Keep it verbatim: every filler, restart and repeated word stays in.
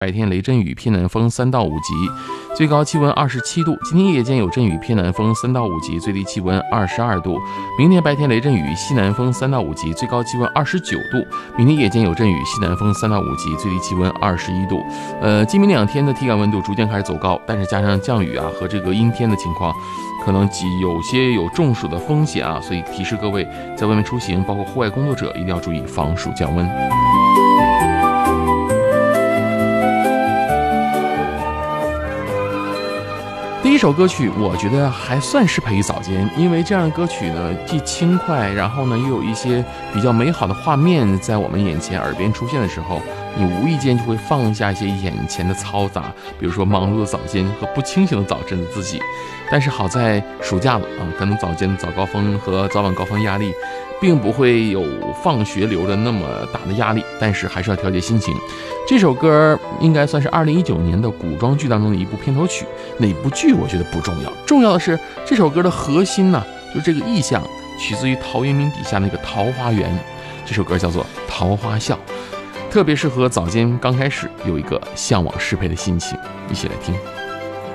白天雷阵雨，偏南风三到五级，最高气温二十七度。今天夜间有阵雨，偏南风三到五级，最低气温二十二度。明天白天雷阵雨，西南风三到五级，最高气温二十九度。明天夜间有阵雨，西南风三到五级，最低气温二十一度。呃，今明两天的体感温度逐渐开始走高，但是加上降雨啊和这个阴天的情况，可能有些有中暑的风险啊，所以提示各位在外面出行，包括户外工作者一定要注意防暑降温。第一首歌曲我觉得还算适配于早间，因为这样的歌曲呢既轻快，然后呢又有一些比较美好的画面在我们眼前耳边出现的时候，你无意间就会放下一些眼前的嘈杂，比如说忙碌的早间和不清醒的早晨的自己。但是好在暑假了啊，可能早间的早高峰和早晚高峰压力并不会有放学留着那么大的压力，但是还是要调节心情。这首歌应该算是二零一九年的古装剧当中的一部片头曲，哪部剧我觉得不重要，重要的是这首歌的核心呢、啊，就是这个意象取自于陶渊明笔下那个桃花源。这首歌叫做《桃花笑》，特别适合早间刚开始有一个向往适配的心情，一起来听。